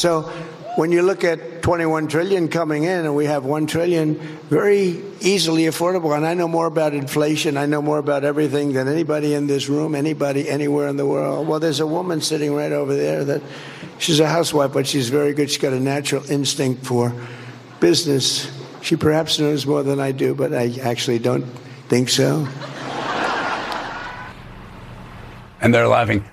So when you look at 21 trillion coming in and we have 1 trillion, very easily affordable. And I know more about inflation. I know more about everything than anybody in this room, anybody anywhere in the world. Well, there's a woman sitting right over there that she's a housewife, but she's very good. She's got a natural instinct for business. She perhaps knows more than I do, but I actually don't think so. And they're laughing.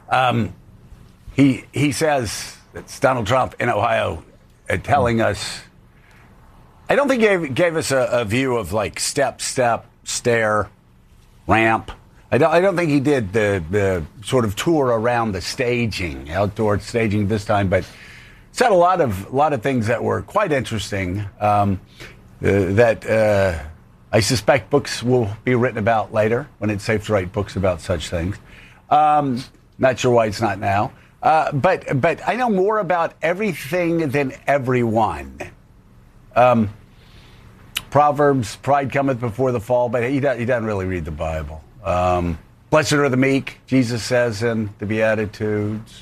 He says it's Donald Trump in Ohio telling us. I don't think he gave us a view of like step, stair, ramp. I don't think he did the sort of tour around the staging, outdoor staging this time, but said a lot of things that were quite interesting. That I suspect books will be written about later when it's safe to write books about such things. Not sure why it's not now. But I know more about everything than everyone. Proverbs, pride cometh before the fall, but he doesn't really read the Bible. Blessed are the meek, Jesus says in the Beatitudes.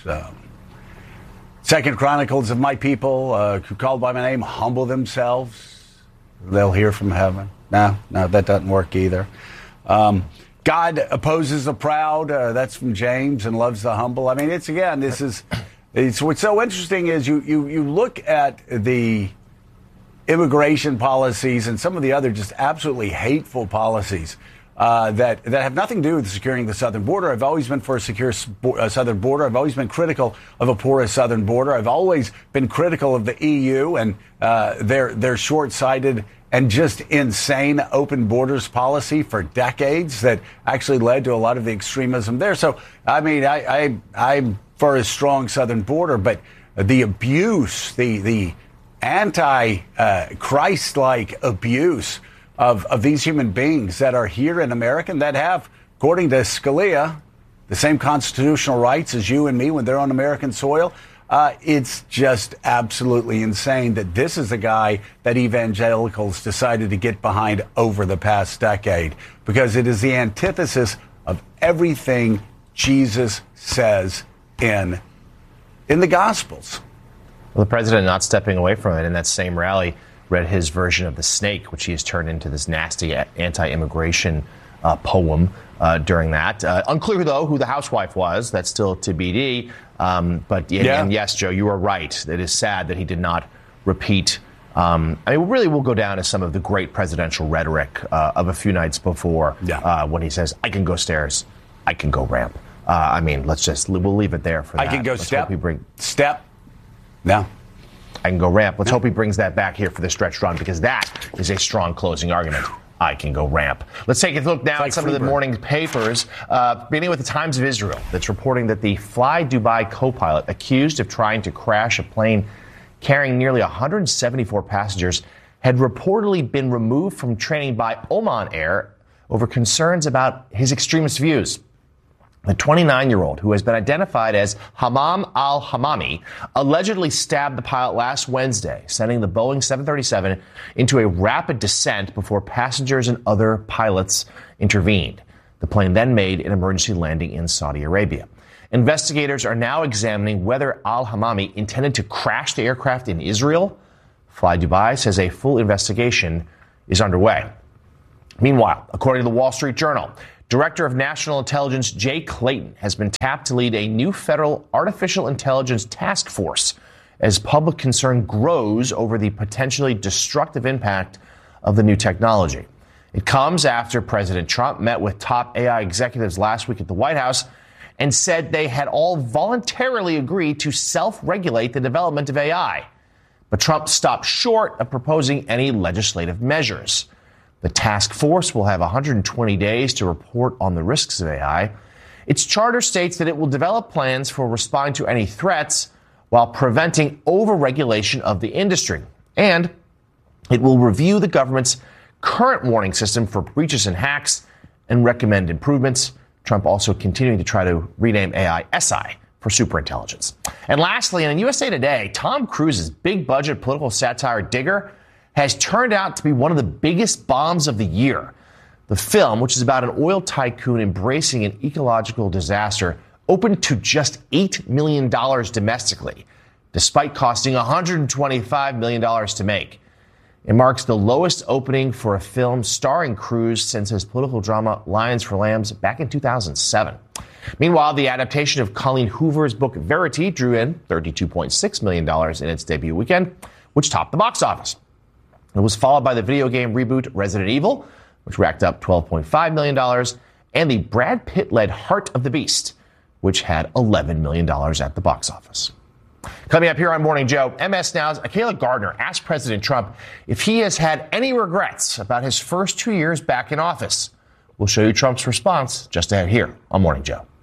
Second Chronicles of my people who called by my name humble themselves. They'll hear from heaven. No, that doesn't work either. God opposes the proud. That's from James, and loves the humble. I mean, it's what's so interesting is you look at the immigration policies and some of the other just absolutely hateful policies that have nothing to do with securing the southern border. I've always been for a secure southern border. I've always been critical of a porous southern border. I've always been critical of the EU and their short-sighted and just insane open borders policy for decades that actually led to a lot of the extremism there. So, I mean, I'm for a strong southern border, but the abuse, the anti-Christ-like abuse of these human beings that are here in America and that have, according to Scalia, the same constitutional rights as you and me when they're on American soil. It's just absolutely insane that this is the guy that evangelicals decided to get behind over the past decade, because it is the antithesis of everything Jesus says in the Gospels. Well, the president not stepping away from it. In that same rally, read his version of the snake, which he has turned into this nasty anti-immigration poem during that. Unclear, though, who the housewife was. That's still TBD. But and yes, Joe, you are right. It is sad that he did not repeat. I mean, really, we'll go down as some of the great presidential rhetoric of a few nights before when he says, I can go stairs, I can go ramp. I mean, we'll leave it there for that. I can go step. No. I can go ramp. Let's hope he brings that back here for the stretch run, because that is a strong closing argument. I can go ramp. Let's take a look now at some of the morning papers, beginning with the Times of Israel, that's reporting that the Fly Dubai co-pilot accused of trying to crash a plane carrying nearly 174 passengers had reportedly been removed from training by Oman Air over concerns about his extremist views. The 29-year-old, who has been identified as Hammam al-Hammami, allegedly stabbed the pilot last Wednesday, sending the Boeing 737 into a rapid descent before passengers and other pilots intervened. The plane then made an emergency landing in Saudi Arabia. Investigators are now examining whether al-Hammami intended to crash the aircraft in Israel. Fly Dubai says a full investigation is underway. Meanwhile, according to the Wall Street Journal, Director of National Intelligence Jay Clayton has been tapped to lead a new federal artificial intelligence task force as public concern grows over the potentially destructive impact of the new technology. It comes after President Trump met with top AI executives last week at the White House and said they had all voluntarily agreed to self-regulate the development of AI. But Trump stopped short of proposing any legislative measures. The task force will have 120 days to report on the risks of AI. Its charter states that it will develop plans for responding to any threats while preventing overregulation of the industry. And it will review the government's current warning system for breaches and hacks and recommend improvements. Trump also continuing to try to rename AI SI for superintelligence. And lastly, in USA Today, Tom Cruise's big-budget political satire Digger has turned out to be one of the biggest bombs of the year. The film, which is about an oil tycoon embracing an ecological disaster, opened to just $8 million domestically, despite costing $125 million to make. It marks the lowest opening for a film starring Cruise since his political drama Lions for Lambs back in 2007. Meanwhile, the adaptation of Colleen Hoover's book Verity drew in $32.6 million in its debut weekend, which topped the box office. It was followed by the video game reboot Resident Evil, which racked up $12.5 million, and the Brad Pitt-led Heart of the Beast, which had $11 million at the box office. Coming up here on Morning Joe, MS Now's Akela Gardner asked President Trump if he has had any regrets about his first 2 years back in office. We'll show you Trump's response just ahead here on Morning Joe.